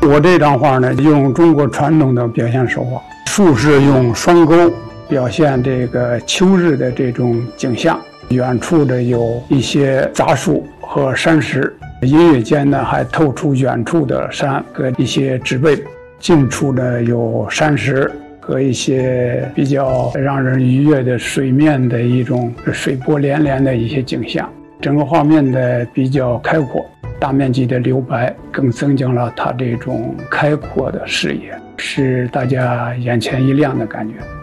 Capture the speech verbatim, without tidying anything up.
我这张画呢，用中国传统的表现手法，树是用双钩表现这个秋日的这种景象，远处的有一些杂树和山石，隐约间呢还透出远处的山和一些植被，近处呢有山石和一些比较让人愉悦的水面的一种水波连连的一些景象。整个画面的比较开阔，大面积的留白更增加了它这种开阔的视野，使大家眼前一亮的感觉。